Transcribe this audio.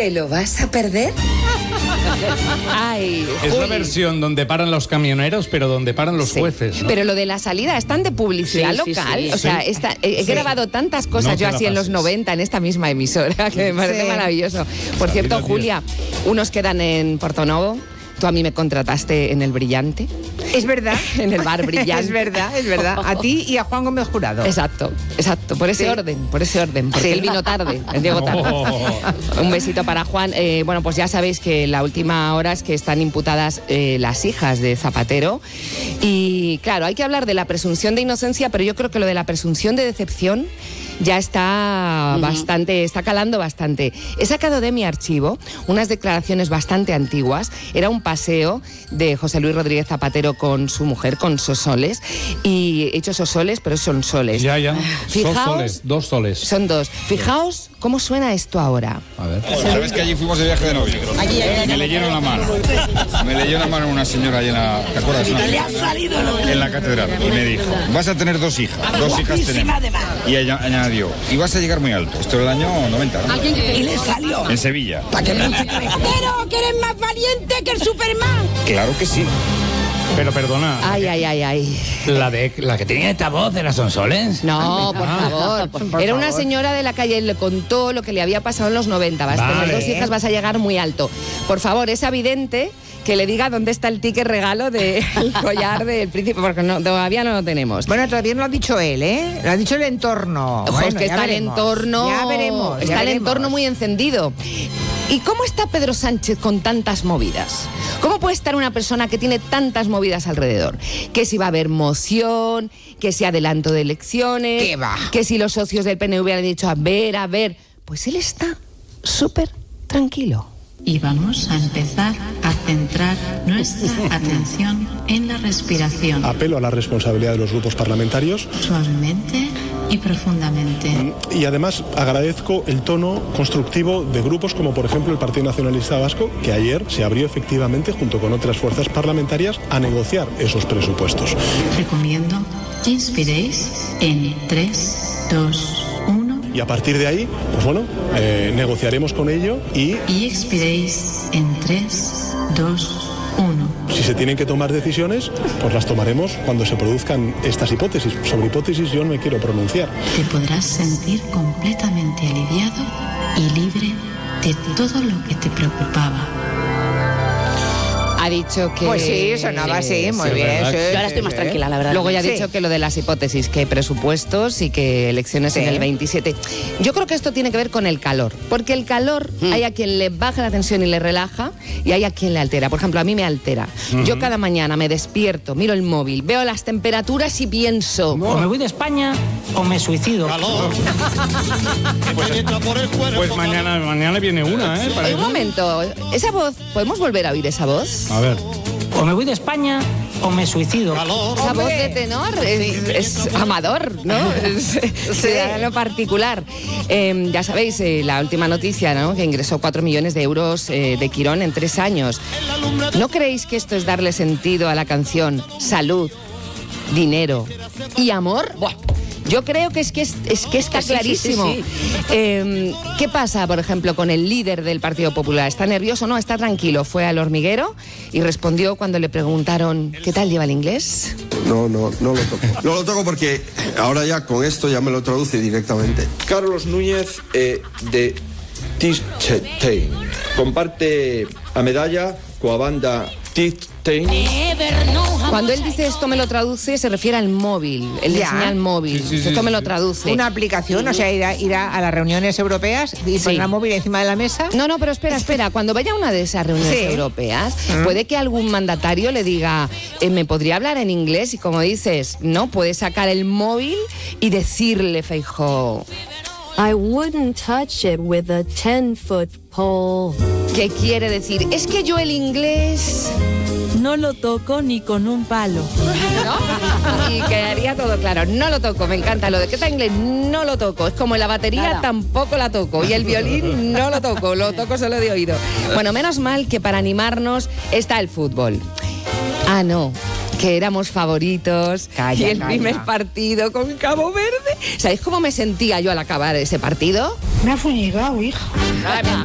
¿Te lo vas a perder? Ay, Es Juli. la versión donde paran los camioneros, pero donde paran los jueces, ¿no? Pero lo de la salida es tan de publicidad Sí, sí, local. sí. O sea, Sí. he grabado tantas cosas No te yo la así en los pases. 90 en esta misma emisora que me parece maravilloso. Por cierto, Salida, Julia, unos quedan en Portonovo. Tú a mí me contrataste en El Brillante, Es verdad. en el bar Brillante. Es verdad, es verdad. A ti y a Juan Gómez Jurado. Exacto, por ese orden, porque Sí. él vino tarde, él llegó tarde. Oh. Un besito para Juan. Bueno, pues ya sabéis que la última hora es que están imputadas las hijas de Zapatero. Y claro, hay que hablar de la presunción de inocencia, pero yo creo que lo de la presunción de decepción ya está bastante, está calando bastante. He sacado de mi archivo unas declaraciones bastante antiguas. Era un paseo de José Luis Rodríguez Zapatero con su mujer, con Sosoles. Y he hecho Sosoles, pero son soles. Ya. Fijaos, Dos soles. son dos. Fijaos cómo suena esto ahora. A ver. ¿Sabes que allí fuimos de viaje de novio? Me leyeron la mano. Me leyó la mano una señora ahí en la... ¿Te acuerdas? En la catedral. Y me dijo, vas a tener dos hijas. Dos hijas tenemos. Y ella añadió, y vas a llegar muy alto. Esto era el año 90, ¿no? Y le salió. En Sevilla. ¿Para qué no te crees? Pero que eres más valiente que el Superman. Claro que sí. Pero perdona, Ay. la que tenía esta voz de las Sonsoles. No, por favor. Era una señora de la calle, le contó lo que le había pasado en los 90. Vas a tener Vale. dos hijas, vas a llegar muy alto. Por favor, es evidente que le diga dónde está el ticket regalo del collar del príncipe, porque todavía no lo tenemos. Bueno, todavía no lo ha dicho él, ¿eh? Lo ha dicho el entorno. Ojo, Bueno, es que ya está el veremos. entorno. Ya veremos. Está el entorno muy encendido. ¿Y cómo está Pedro Sánchez con tantas movidas? ¿Cómo puede estar una persona que tiene tantas movidas alrededor? Que si va a haber moción, que si adelanto de elecciones, ¿Qué va? que si los socios del PNV han dicho a ver. Pues él está súper tranquilo. Y vamos a empezar a centrar nuestra atención en la respiración, Apelo a la responsabilidad de los grupos parlamentarios suavemente y profundamente. y además agradezco el tono constructivo de grupos como por ejemplo el Partido Nacionalista Vasco, que ayer se abrió efectivamente junto con otras fuerzas parlamentarias a negociar esos presupuestos. Recomiendo que inspiréis en 3, 2, 1 Y a partir de ahí, pues bueno, negociaremos con ello y y expiréis en 3, 2, 1. si se tienen que tomar decisiones, pues las tomaremos cuando se produzcan estas hipótesis. Sobre hipótesis yo no me quiero pronunciar. Te podrás sentir completamente aliviado y libre de todo lo que te preocupaba. Ha dicho que... Pues sí, sonaba así, muy sí, bien. ¿verdad? sí, Yo ahora estoy más sí. tranquila, la verdad. Luego ya ha Sí. dicho que lo de las hipótesis, que presupuestos y que elecciones Sí. en el 27. Yo creo que esto tiene que ver con el calor, porque el calor hay a quien le baja la tensión y le relaja y hay a quien le altera. Por ejemplo, a mí me altera. Yo cada mañana me despierto, miro el móvil, veo las temperaturas y pienso... O me voy de España o me suicido. Pues mañana viene una, ¿eh? Un momento, esa voz, ¿podemos volver a oír esa voz? A ver. O me voy de España o me suicido. Esa voz de tenor es amador, ¿no? Es lo particular. Ya sabéis, la última noticia, ¿no? Que ingresó 4 millones de euros de Quirón en 3 años. ¿No creéis que esto es darle sentido a la canción Salud, Dinero y Amor? Buah. Yo creo que está sí, clarísimo. sí, sí. ¿Qué pasa, por ejemplo, con el líder del Partido Popular? ¿Está nervioso? No, está tranquilo. Fue al hormiguero y respondió cuando le preguntaron ¿qué tal lleva el inglés? No lo toco. No lo toco porque ahora ya con esto ya me lo traduce directamente. Carlos Núñez de Tistein. Comparte a medalla coa banda Tistein. Cuando él dice esto me lo traduce, se refiere al móvil, el de Ya. señal móvil. Esto me lo traduce. Una aplicación, o sea, irá a las reuniones europeas y pondrá el móvil encima de la mesa. No, pero espera. Cuando vaya a una de esas reuniones Sí. europeas, puede que algún mandatario le diga, ¿me podría hablar en inglés? Y como dices, no, puede sacar el móvil y decirle, Feijóo, I wouldn't touch it with a 10-foot pole. ¿qué quiere decir? Es que yo el inglés... No lo toco ni con un palo. ¿No? Y quedaría todo claro. No lo toco, me encanta. Lo de que está inglés, no lo toco. Es como la batería, Nada. tampoco la toco. Y el violín, no lo toco solo de oído. Bueno, menos mal que para animarnos está el fútbol. Ah, no, que éramos favoritos. Calla, y el calla. primer partido con Cabo Verde. ¿Sabéis cómo me sentía yo al acabar ese partido? Me ha fuñigado, hija.